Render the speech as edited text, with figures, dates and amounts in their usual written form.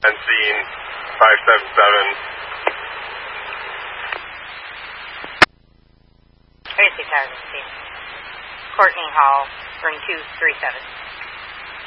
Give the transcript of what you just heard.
and scene 577. 26 hours at scene. Courtney Hall, room 237.